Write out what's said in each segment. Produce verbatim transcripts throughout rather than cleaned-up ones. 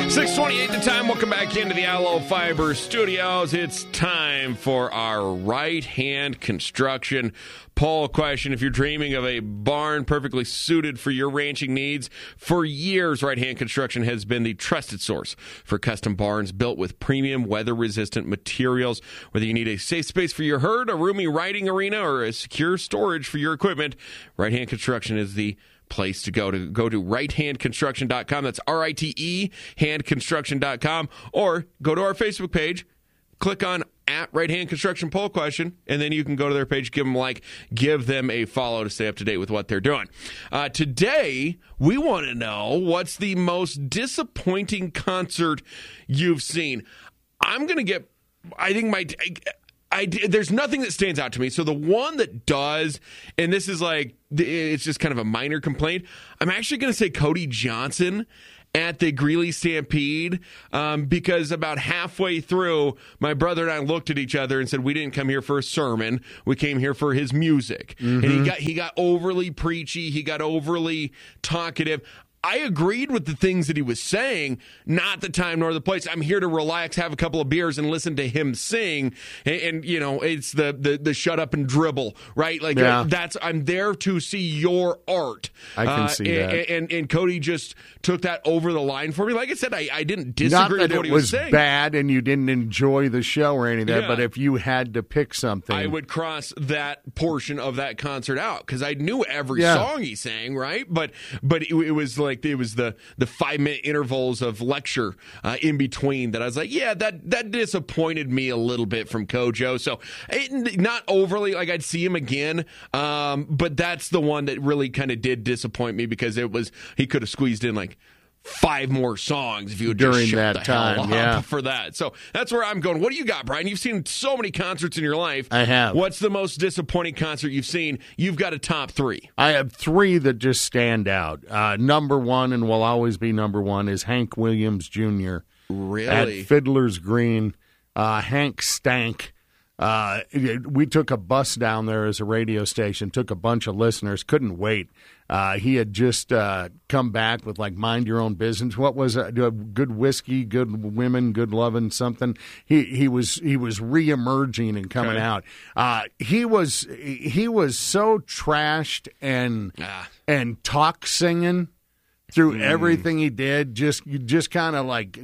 six twenty-eight the time. Welcome back into the Allo Fiber Studios. It's time for our right-hand construction poll question. If you're dreaming of a barn perfectly suited for your ranching needs, for years, Right Hand Construction has been the trusted source for custom barns built with premium weather-resistant materials. Whether you need a safe space for your herd, a roomy riding arena, or a secure storage for your equipment, Right Hand Construction is the place to go to go to right hand construction dot com. That's R I T E hand construction dot com, or go to our Facebook page, click on at Right Hand Construction Poll Question, and then you can go to their page, give them a like, give them a follow to stay up to date with what they're doing. Uh, today, we want to know what's the most disappointing concert you've seen. I'm going to get, I think my... I, there's nothing that stands out to me. So the one that does, and this is like, it's just kind of a minor complaint, I'm actually going to say Cody Johnson at the Greeley Stampede, um, because about halfway through, my brother and I looked at each other and said, we didn't come here for a sermon. We came here for his music. Mm-hmm. And he got he got overly preachy. He got overly talkative. I agreed with the things that he was saying, not the time nor the place. I'm here to relax, have a couple of beers, and listen to him sing. And, and you know, it's the, the the shut up and dribble, right? Like yeah. that's I'm there to see your art. I can uh, see and, that. And, and Cody just took that over the line for me. Like I said, I, I didn't disagree with what he was, was saying. Bad, and you didn't enjoy the show or any of that. Yeah. But if you had to pick something, I would cross that portion of that concert out because I knew every yeah. song he sang, right? But but it, it was like it was the the five minute intervals of lecture uh, in between that I was like, yeah, that that disappointed me a little bit from Kojo. So it, not overly, like I'd see him again, um, but that's the one that really kind of did disappoint me because it was he could have squeezed in like five more songs if you would during just shut that the time, hell up yeah. for that. So that's where I'm going. What do you got, Brian? You've seen so many concerts in your life. I have. What's the most disappointing concert you've seen? You've got a top three. I have three that just stand out. Uh, number one, and will always be number one, is Hank Williams Junior Really? At Fiddler's Green. Uh, Hank stank. Uh, we took a bus down there as a radio station, took a bunch of listeners, couldn't wait. Uh, he had just uh, come back with, like, Mind Your Own Business. What was it? Good whiskey, good women, good loving, something. He he was he was reemerging and coming okay. out. Uh, he was he was so trashed and ah. and talk singing through mm. everything he did. Just just kind of like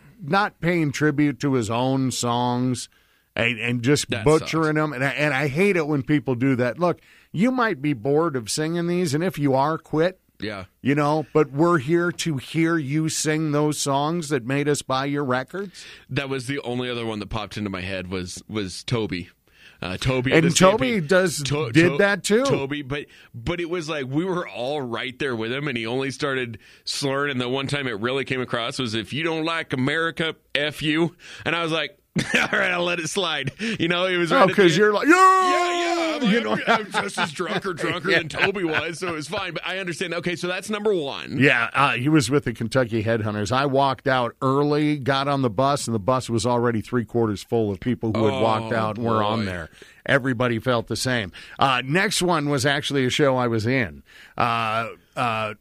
not paying tribute to his own songs. And, and just that butchering sucks. them. And I, and I hate it when people do that. Look, you might be bored of singing these, and if you are, quit. Yeah. You know, but we're here to hear you sing those songs that made us buy your records. That was the only other one that popped into my head was was Toby. Uh, Toby and Toby does to, did to, that too. Toby, but but it was like we were all right there with him, and he only started slurring. And the one time it really came across was, "If you don't like America, F you." And I was like, all right, I'll let it slide. You know, it was right. Oh, because you're like, yeah, yeah, yeah. I'm, like, you know, I'm just as drunk or drunker yeah. than Toby was, so it was fine. But I understand. Okay, so that's number one. Yeah, uh, he was with the Kentucky Headhunters. I walked out early, got on the bus, and the bus was already three quarters full of people who had oh, walked out and boy. were on there. Everybody felt the same. Uh, next one was actually a show I was in. Uh, uh,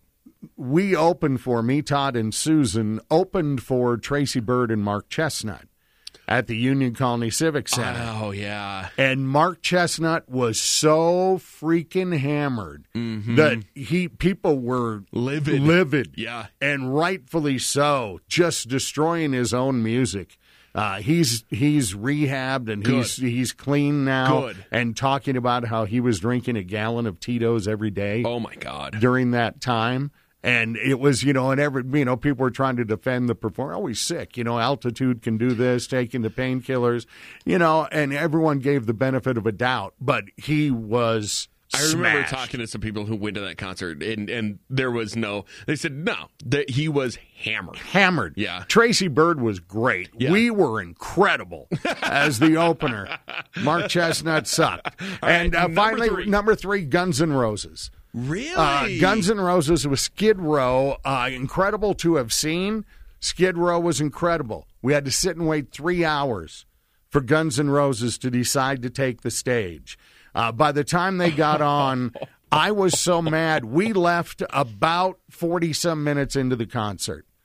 we opened for, me, Todd, and Susan, opened for Tracy Byrd and Mark Chestnut at the Union Colony Civic Center. Oh, yeah. And Mark Chestnut was so freaking hammered mm-hmm. that he people were livid. livid. Yeah. And rightfully so, just destroying his own music. Uh, he's he's rehabbed and Good. he's he's clean now. Good. And talking about how he was drinking a gallon of Tito's every day. Oh, my God. During that time. And it was, you know, and every, you know, people were trying to defend the performer. Oh, he's sick. You know, altitude can do this, taking the painkillers, you know, and everyone gave the benefit of a doubt. But he was I remember smashed. talking to some people who went to that concert, and, and there was no, they said, no, that he was hammered. Hammered. Yeah. Tracy Byrd was great. Yeah. We were incredible as the opener. Mark Chestnut sucked. All and right, uh, number finally, three. number three, Guns N' Roses. Really? Uh, Guns N' Roses with Skid Row. Uh, incredible to have seen. Skid Row was incredible. We had to sit and wait three hours for Guns N' Roses to decide to take the stage. Uh, by the time they got on, I was so mad. We left about forty-some minutes into the concert. Oh.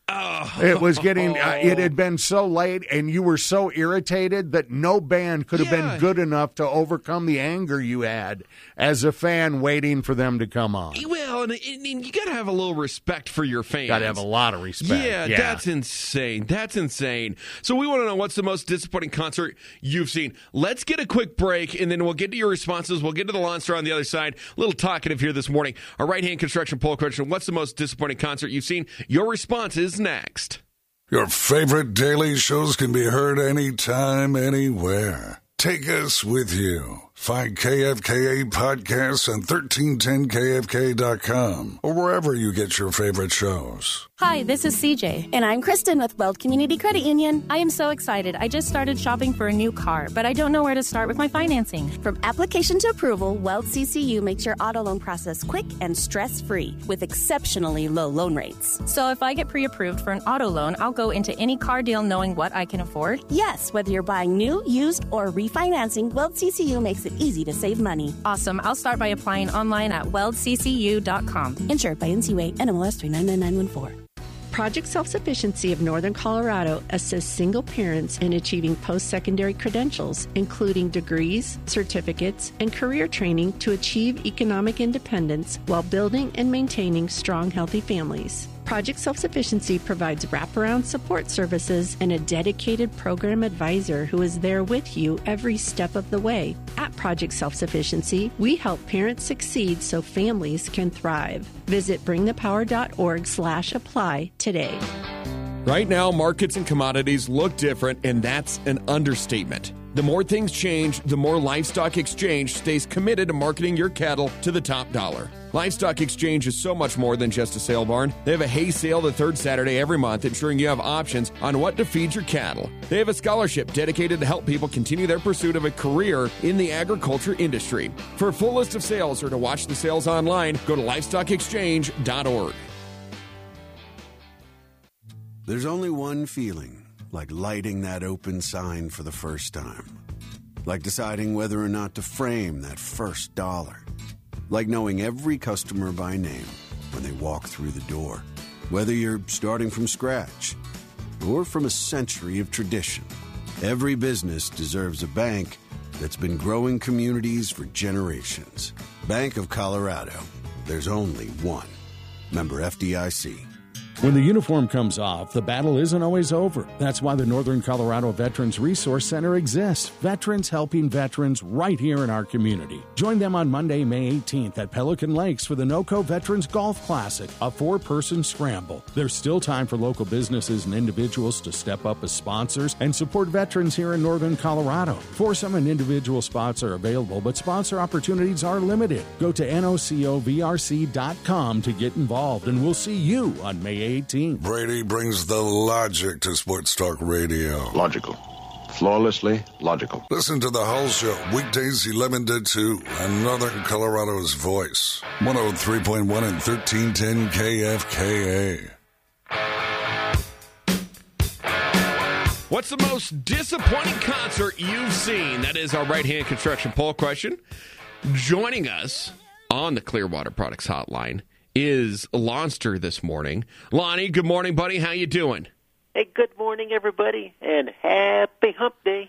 Oh. It was getting, uh, it had been so late, and you were so irritated that no band could have Yeah. been good enough to overcome the anger you had as a fan waiting for them to come on. Well, and, and you got to have a little respect for your fans. Got to have a lot of respect. Yeah, Yeah, that's insane. That's insane. So we want to know what's the most disappointing concert you've seen. Let's get a quick break, and then we'll get to your responses. We'll get to the Lonster on the other side. A little talkative here this morning. Our right-hand construction poll question, what's the most disappointing concert you've seen? Your response is next. Your favorite daily shows can be heard anytime, anywhere. Take us with you. Find K F K A podcasts on thirteen ten K F K dot com or wherever you get your favorite shows. Hi, this is C J. And I'm Kristen with Weld Community Credit Union. I am so excited. I just started shopping for a new car, but I don't know where to start with my financing. From application to approval, Weld C C U makes your auto loan process quick and stress-free with exceptionally low loan rates. So if I get pre-approved for an auto loan, I'll go into any car deal knowing what I can afford? Yes, whether you're buying new, used, or refinancing, Weld C C U makes it easy to save money. Awesome. I'll start by applying online at weld c c u dot com. Insured by N C U A, N M L S three nine nine nine one four. Project Self-Sufficiency of Northern Colorado assists single parents in achieving post-secondary credentials, including degrees, certificates, and career training to achieve economic independence while building and maintaining strong, healthy families. Project Self-Sufficiency provides wraparound support services and a dedicated program advisor who is there with you every step of the way. At Project Self-Sufficiency, we help parents succeed so families can thrive. Visit bring the power dot org slash apply today. Right now, markets and commodities look different, and that's an understatement. The more things change, the more Livestock Exchange stays committed to marketing your cattle to the top dollar. Livestock Exchange is so much more than just a sale barn. They have a hay sale the third Saturday every month, ensuring you have options on what to feed your cattle. They have a scholarship dedicated to help people continue their pursuit of a career in the agriculture industry. For a full list of sales or to watch the sales online, go to livestock exchange dot org. There's only one feeling, like lighting that open sign for the first time. Like deciding whether or not to frame that first dollar. Like knowing every customer by name when they walk through the door. Whether you're starting from scratch or from a century of tradition, every business deserves a bank that's been growing communities for generations. Bank of Colorado. There's only one. Member F D I C. When the uniform comes off, the battle isn't always over. That's why the Northern Colorado Veterans Resource Center exists. Veterans helping veterans right here in our community. Join them on Monday, May eighteenth at Pelican Lakes for the NOCO Veterans Golf Classic, a four-person scramble. There's still time for local businesses and individuals to step up as sponsors and support veterans here in Northern Colorado. Foursome and individual spots are available, but sponsor opportunities are limited. Go to N O C O V R C dot com to get involved, and we'll see you on May eighteenth. Brady brings the logic to Sports Talk Radio. Logical. Flawlessly logical. Listen to the Hull Show, weekdays eleven to two, on Northern Colorado's voice. one oh three point one and thirteen ten K F K A. What's the most disappointing concert you've seen? That is our right-hand construction poll question. Joining us on the Clearwater Products Hotline is Lonster this morning. Lonnie, good morning, buddy. How you doing? Hey, good morning, everybody, and happy hump day.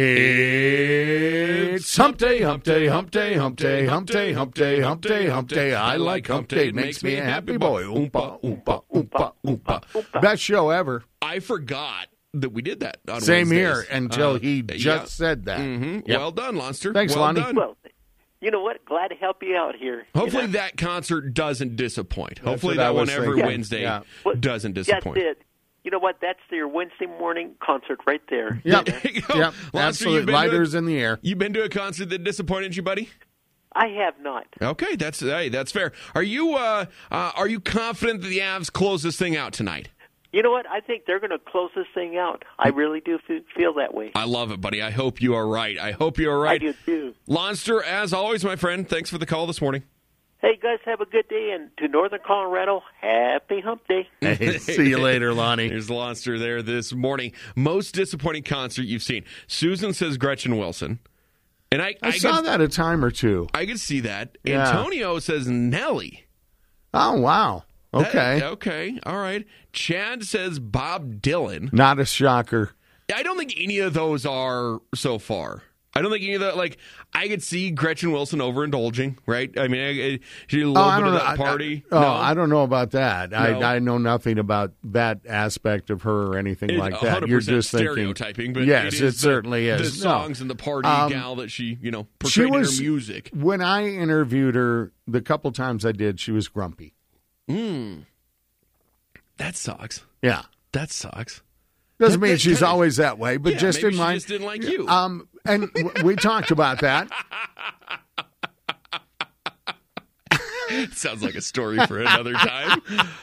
It's hump day, hump day, hump day, hump day, hump day, hump day, hump day, hump day. I like hump day. It makes me a happy boy. Oompa, oompa, oompa, oompa. Best show ever. I forgot that we did that on Same Wednesdays. here until Uh, he just yeah. said that. Mm-hmm. Yep. Well done, Lonster. Thanks, well Lonnie. Done. Well, you know what? Glad to help you out here. Hopefully you know? that concert doesn't disappoint. That's Hopefully what I that one was every thinking. Wednesday Yeah. Well, doesn't That's disappoint. it. You know what? That's your Wednesday morning concert right there. Yep, There you go. yep, Lonster, you've absolutely. been to a- Lighters in the air. You been to a concert that disappointed you, buddy? I have not. Okay, that's hey, that's fair. Are you uh, uh, are you confident that the Avs close this thing out tonight? You know what? I think they're going to close this thing out. I really do f- feel that way. I love it, buddy. I hope you are right. I hope you are right. I do too. Lonster, as always, my friend, thanks for the call this morning. Hey, guys, have a good day, and to Northern Colorado, happy hump day. Hey, see you later, Lonnie. There's Lonster there this morning. Most disappointing concert you've seen. Susan says Gretchen Wilson. And I, I, I saw could, that a time or two. I could see that. Yeah. Antonio says Nelly. Oh, wow. Okay. That, okay. All right. Chad says Bob Dylan. Not a shocker. I don't think any of those are so far. I don't think any of that, like, I could see Gretchen Wilson overindulging, right? I mean, I, I, she a little oh, bit of know. that party. I, I, no? Oh, I don't know about that. No. I, I know nothing about that aspect of her or anything It's like that. You're just stereotyping, thinking, but yes, it, is it the, certainly is. The songs no. and the party um, gal that she, you know, she portrayed was, in her music. When I interviewed her, the couple times I did, she was grumpy. Mm. That sucks. Yeah. That sucks. Doesn't that, mean that she's kinda, always that way, but yeah, just maybe in mind. She just didn't like you. Um, and w- we talked about that. Sounds like a story for another time.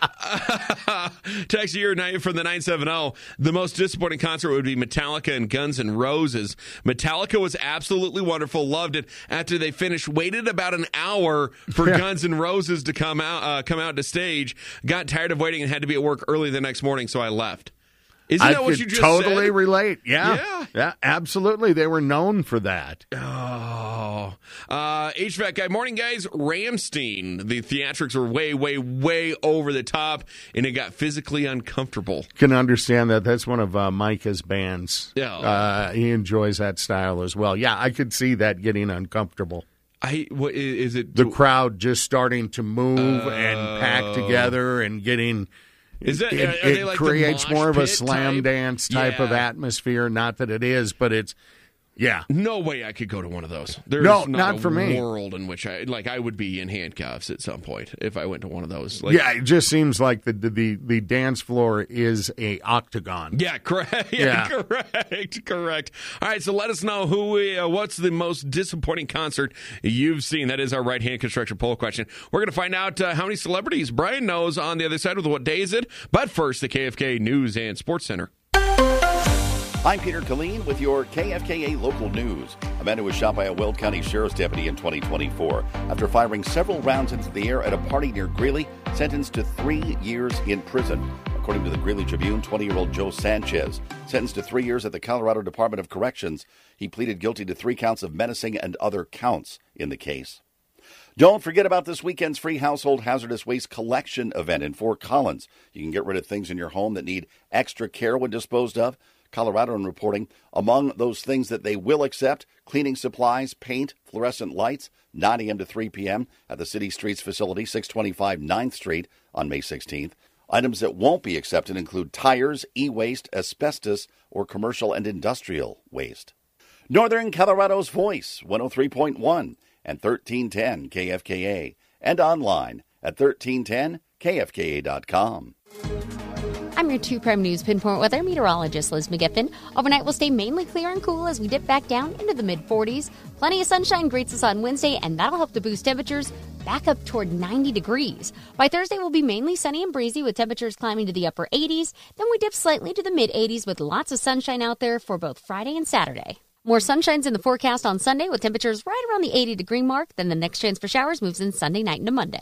Text here night from the nine seven zero. The most disappointing concert would be Metallica and Guns N' Roses. Metallica was absolutely wonderful. Loved it. After they finished, waited about an hour for Yeah. Guns N' Roses to come out, uh, come out to stage. Got tired of waiting and had to be at work early the next morning, so I left. Isn't I that what could you just totally said? relate. Yeah. Yeah. Yeah, absolutely. They were known for that. Oh. Uh, H V A C guy. Morning, guys. Rammstein. The theatrics were way, way, way over the top, and it got physically uncomfortable. Can understand that. That's one of uh, Micah's bands. Yeah. Uh, he enjoys that style as well. Yeah, I could see that getting uncomfortable. I what is it? The crowd just starting to move uh, and pack together and getting... Is that, it are it they like creates the more of a mosh slam pit type? dance type Yeah. of atmosphere. Not that it is, but it's, yeah. No way I could go to one of those. There's No, not, not a for me. world in which I like I would be in handcuffs at some point if I went to one of those. Like, Yeah, it just seems like the, the the the dance floor is a octagon. Yeah, correct. Yeah, Yeah. correct. Correct. All right, so let us know who we, uh, what's the most disappointing concert you've seen. That is our right hand construction poll question. We're going to find out uh, how many celebrities Brian knows on the other side with what day is it. But first, the K F K News and Sports Center. I'm Peter Killeen with your K F K A local news. A man who was shot by a Weld County Sheriff's deputy in twenty twenty-four after firing several rounds into the air at a party near Greeley, sentenced to three years in prison. According to the Greeley Tribune, twenty-year-old Joe Sanchez, sentenced to three years at the Colorado Department of Corrections. He pleaded guilty to three counts of menacing and other counts in the case. Don't forget about this weekend's free household hazardous waste collection event in Fort Collins. You can get rid of things in your home that need extra care when disposed of. Coloradoan reporting, among those things that they will accept, cleaning supplies, paint, fluorescent lights, nine a.m. to three p.m. at the City Streets facility, six twenty-five ninth Street on May sixteenth. Items that won't be accepted include tires, e-waste, asbestos, or commercial and industrial waste. Northern Colorado's Voice, one oh three point one and thirteen ten K F K A, and online at thirteen ten K F K A dot com. I'm your two Prime News Pinpoint weather meteorologist, Liz McGiffin. Overnight will stay mainly clear and cool as we dip back down into the mid forties. Plenty of sunshine greets us on Wednesday, and that'll help to boost temperatures back up toward ninety degrees. By Thursday, we'll be mainly sunny and breezy with temperatures climbing to the upper eighties. Then we dip slightly to the mid eighties with lots of sunshine out there for both Friday and Saturday. More sunshine's in the forecast on Sunday with temperatures right around the eighty degree mark. Then the next chance for showers moves in Sunday night into Monday.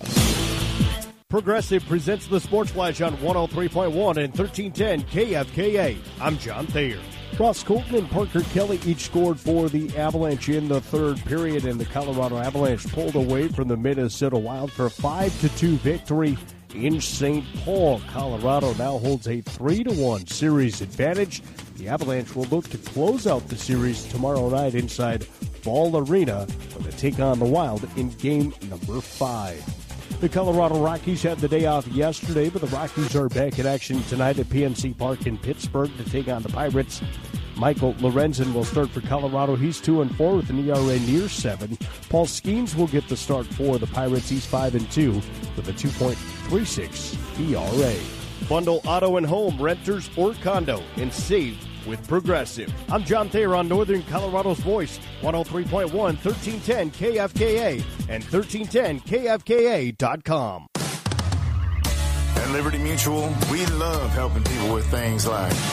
Progressive presents the Sports Flash on one oh three point one and thirteen ten K F K A. I'm John Thayer. Ross Colton and Parker Kelly each scored for the Avalanche in the third period, and the Colorado Avalanche pulled away from the Minnesota Wild for a five to two victory in Saint Paul. Colorado now holds a three to one series advantage. The Avalanche will look to close out the series tomorrow night inside Ball Arena when they take on the Wild in game number five. The Colorado Rockies had the day off yesterday, but the Rockies are back in action tonight at P N C Park in Pittsburgh to take on the Pirates. Michael Lorenzen will start for Colorado. He's two and four with an E R A near seven. Paul Skeens will get the start for the Pirates. He's five and two with a two point three six E R A. Bundle auto and home, renters or condo, and save with Progressive. I'm John Thayer on Northern Colorado's Voice, one oh three point one, thirteen ten K F K A, and thirteen ten K F K A dot com. At Liberty Mutual, we love helping people with things like